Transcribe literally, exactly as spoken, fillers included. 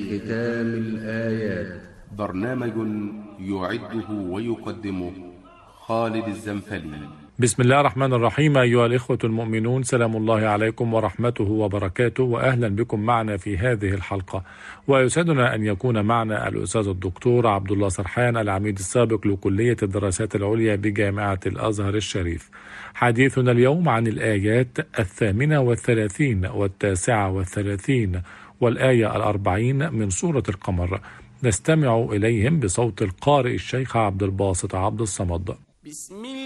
ختام الآيات. برنامج يعده ويقدمه خالد الزنفلي. بسم الله الرحمن الرحيم. أيها الإخوة المؤمنون، سلام الله عليكم ورحمته وبركاته، وأهلا بكم معنا في هذه الحلقة. ويسعدنا أن يكون معنا الأستاذ الدكتور عبد الله سرحان، العميد السابق لكلية الدراسات العليا بجامعة الأزهر الشريف. حديثنا اليوم عن الآيات الثامنة والثلاثين والتاسعة والثلاثين والآية الأربعين من سورة القمر. نستمع إليهم بصوت القارئ الشيخ عبد الباسط عبد الصمد. بسم الله